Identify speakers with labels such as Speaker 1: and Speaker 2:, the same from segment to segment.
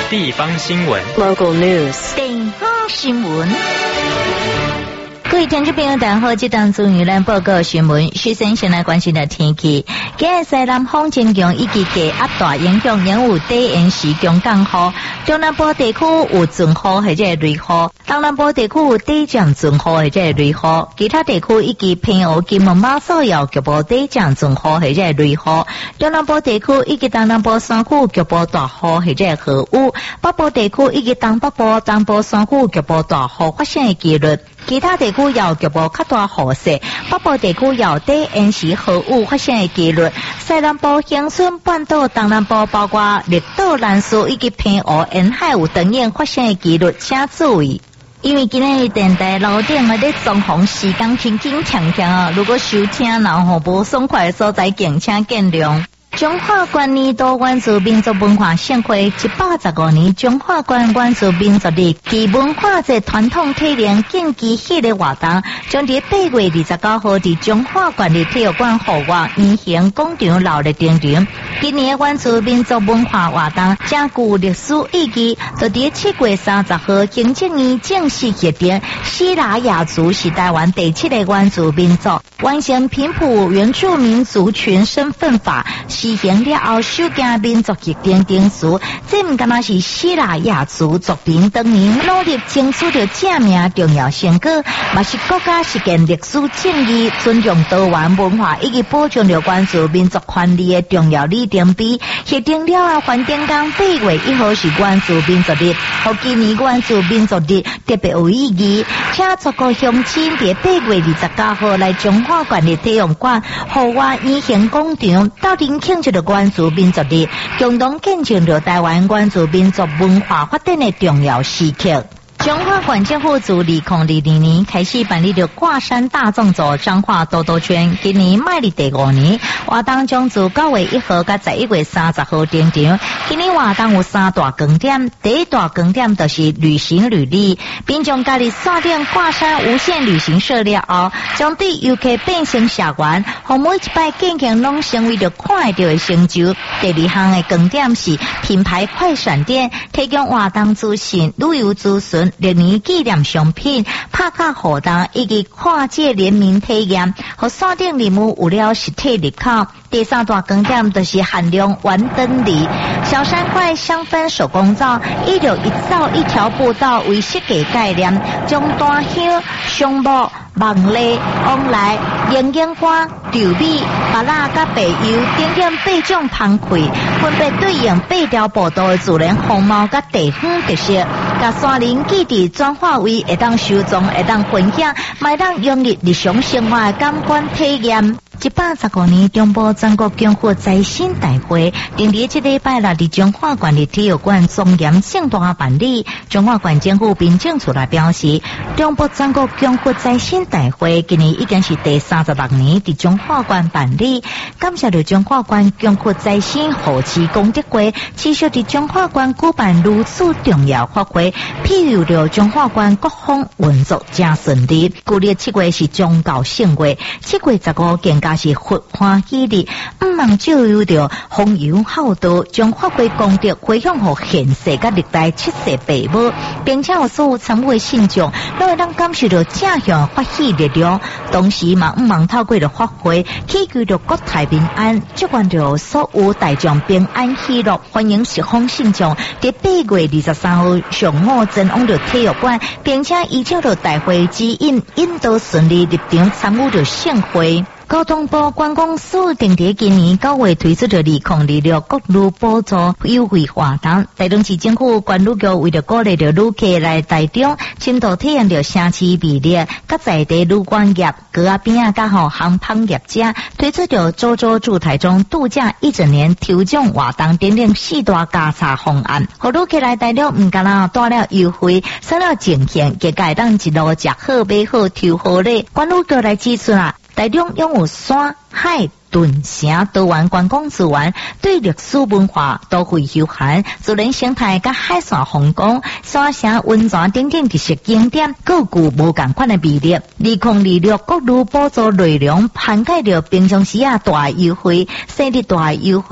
Speaker 1: 地方新闻
Speaker 2: Local news
Speaker 3: 地方新闻。各位听众朋友，大家好，这档中娱咱报告新闻，首先先来关心的天气。今日西南风增强以及低压大影响，仍有低延时强降雨。中南部地区有阵雨或者雷雨，东南部地区有低降阵雨或者雷雨，其他地区以及平湖、金门、马祖有局部低降阵雨或者雷雨。中南部地区以及东南部山区局部大雨或者豪雨，北部地区以及东北部、东部山区局部大雨发生的几率。其他地区有局部较大雨势，北部地区有低延时豪雨发生的几率。西南部、恒春半岛、东南部包括绿岛、兰屿以及平湖沿海有长影发生的几率，请注意。因为今日电台楼顶的咧装潢时间轻轻强强啊，如果收听然后无爽快的所在，敬请见谅。中华关年度原住民族文化盛会115年中华关原住民族日暨文化节传统体能竞技系列活动，将伫8月29號伫中华关的體育館戶外圓形廣場鬧熱登場。今年的原住民族文化活動正具歷史意義，就伫7月30號行政院正式決定，西拉雅族是台灣第7個原住民族，完成平埔原住民族群身份法。施行了後，首件民族決定證書，這唔單單是西拉雅族族民當年努力爭取着正名重要成果，嘛是國家實現歷史正義、尊重多元文化以及保障着原住民族權利的重要里程碑。決定了後，反正講8月1號是原住民族日，和今年原住民族日特別有意義，請全國鄉親在8月29號來中華關的體育館戶外圓形廣場鬥陣慶祝着原住民族日，共同見證着台灣原住民族文化發展的重要時刻。中華關政府自2022年開始辦理着掛山大縱走彰化兜兜圈，今年邁入第5年，活動將自9月1號到11月30號登場。今年活動有3大光點，第一大光點就是旅行履歷，並將家己鎖定掛山無限旅行社了後，將對遊客變成社員，讓每一擺見見攏成為着看會到的成就。第二項的光點是品牌快閃店，提供活動資訊、旅遊資訊、歷年紀念商品、拍卡活動以及跨界聯名體驗，和鎖定任務有了實體入口。第三大光點就是限量完燈禮，小山塊香氛手工皂，以着一皂一條步道為設計概念，將大香、香木、網類、往來、螢螢花、豆米、芭樂甲白油等等8種香氣，分別對應8條步道的自然風貌甲地方特色，甲山林基地轉化為會當收藏、會當分享、會當融入日常生活的感官體驗。115年中部全國強化再生大會，定喺這禮拜六喺中華關的體育館莊嚴盛大辦理。中華關政府民政處來表示，中部全國強化再生大會今年已經是第36年喺中華關辦理。感謝到中華關強化再生後期功德會，持續喺中華關舉辦如此重要法會，譬如了中華關各方運作真順利。舊年7月是宗教盛會，7月15更加是佛歡喜日，唔望照有着弘揚孝道，將法會功德回向予現世甲歷代7世父母，並且有所有參與的信眾，都會當感受到正向法喜力量。同時嘛，唔望透過着法會，祈求着國泰民安，祝願着所有大眾平安喜樂。歡迎十方信眾在8月23號上午前往着體育館，並且依照着大會指引，引導順利入場參與着盛會。交通部觀光署定喺今年9月推出咗2026國旅補助優惠活動，台中市政府關旅局為咗鼓勵咗旅客來台中，深度體驗咗城市魅力，甲在地旅館業、閣仔邊甲航空業者推出咗周周駐台中度假一整年抽獎活動等等4大加碼方案，和旅客來台中唔僅單帶了優惠，省了錢錢，加該當一路食好買好抽好禮。關旅局來指出啦，台中擁有山海屯城多元觀光資源，對歷史文化、都會休閒、自然生態甲海線風光、山城溫泉等等特色景點，各具無同款的魅力。2026國旅補助內容涵蓋着平常時大優惠、生日大優惠。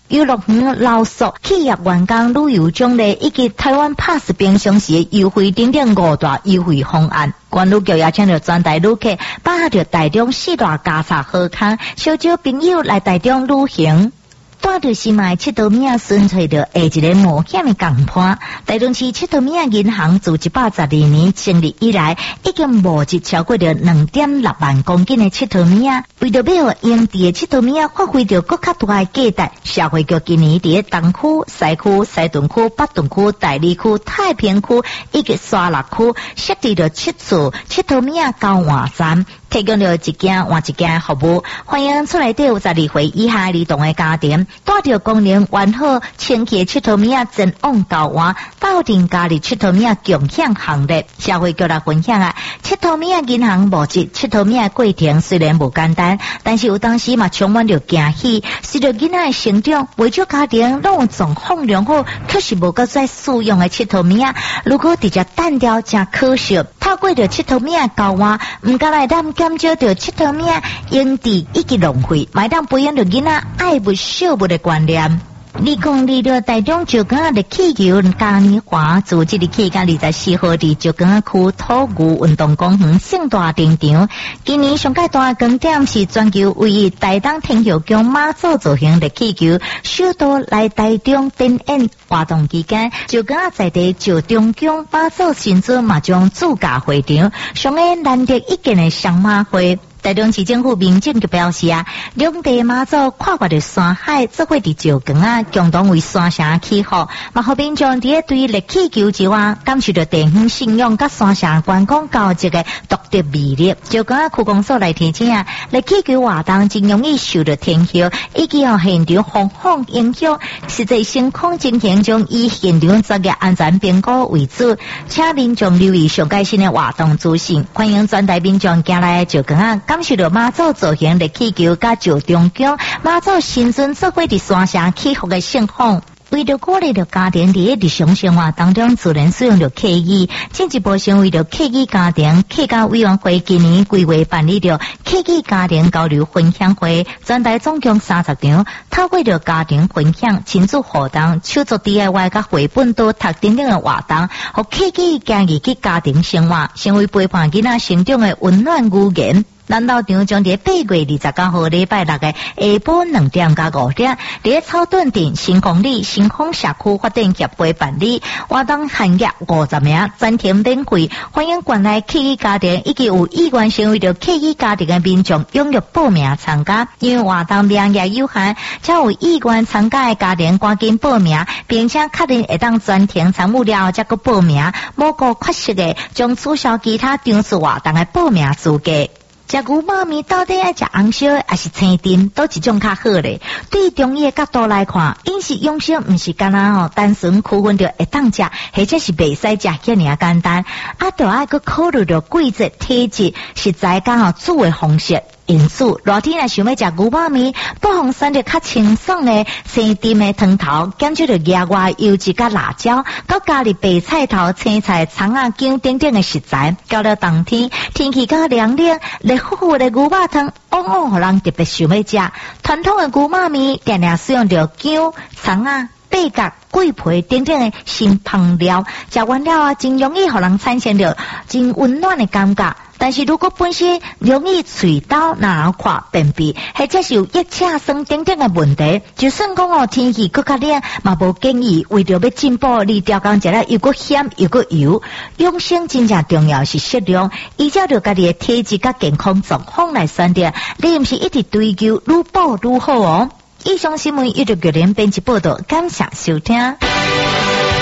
Speaker 3: 游乐园老宿企业员工旅游奖励以及台湾 Pass 平常时优惠等等5大优惠方案。管理局也请着全台旅客把握着台中4大家茶好康，小招朋友来台中旅行。带着心爱七道米纯粹着下一个冒险的港畔。台中市七道米银行自112年成立以来，已经募集超过着2.6万公斤的七道米。为着要用地的七道米发挥着更较大的价值，社会局今年伫东区、西区、西屯区、北屯区、大里区、太平区以及沙鹿区设置着7处七道米交换站，提供了一件换一件服务。欢迎厝内底有12岁以下儿童的家庭，带着功能完好、清洁七道米前往交换，到店加入七道米共享行列。社会局来分享啊，七道米银行募集七道米的过程虽然无简单，但是有当时嘛充满着惊喜。随着囡仔的成长，为少家庭拢有状况良好，可是无够再使用的七道米，如果直接单调真可惜。透过着七道米交换，唔敢来当减少着七道米用地以及浪费，买当培养着囡仔爱物惜物的观念。2020年台中石硖的气球嘉年华，自即日起到24号伫石硖区土牛运动公园盛大登场。今年上届大光点是全球唯一台东天后宫马祖造型的气球，首度来台中展演。活动期间，石硖在地石中宫马祖神尊嘛将主驾会场，上演难得一见的双马会。台中市政府民政局表示啊，两地马祖跨越着山海，做伙伫石硖共同为山城祈福，嘛互民众伫对热气球之外，感受着地方信仰甲山城观光交集的独特魅力。石硖区公所来提醒啊，热气球活动真容易受到天候以及现场风风影响，实际升空进行中以现场专业安全评估为主，请民众留意上届新的活动资讯。欢迎全台民众行来石硖。感受到马祖造型的气球甲石中宫马祖神尊做伙伫山城祈福的盛况。为着鼓励着家庭伫日常生活当中自然使用着客语，进一步成为着客语家庭客家委员会今年规划办理着客语家庭交流分享会，全台总共30场，透过着家庭分享、亲子活动、手作 DIY 甲绘本都读等等的活动，互客语加入去家庭生活，成为陪伴囡仔成长的温暖语言。南道场将伫8月29号礼拜6的下晡2點到5點，伫草屯鎮新豐里新豐社區發展協會辦理，活動限額50名，全天免費，歡迎關來客語家庭以及有意願成為着客語家庭的民眾踴躍報名參加。因為活動名額有限，才有意願參加的家庭趕緊報名，並且確認會當全天參與了才個報名，無個缺失的將取消其他場次活動的報名資格。食牛肉面到底愛食紅燒還是青丁，都一種較好咧。對中醫的角度來看，飲食養生唔是干那單純區分着會當食，或者是袂使食遐爾簡單，都愛去考慮着季節、體質、實在甲煮的方式。因此，熱天若想要食牛肉面，不妨選擇較清爽的生甜的湯頭，減少着額外油脂甲辣椒，佮加入白菜頭、青菜、蔥仔、薑等等的食材。到了冬天，天氣較涼冷，熱乎乎的牛肉湯，往往互人特別想要食。傳統的牛肉面，定定使用着薑、蔥仔、八角、桂皮等等的新香料，食完了真容易互人產生着真溫暖的感覺。但是如果本身容易喙刀哪看便秘，或者是有腋赤酸等等的問題，就算講天氣更較冷，嘛無建議為着要進步，你調工食了又個鹹又個油。養生真正重要是適量，依照着家己的體質甲健康狀況來選擇，你毋是一直追求愈補愈好哦。以上新聞由着玉蓮編輯報道，感謝收聽。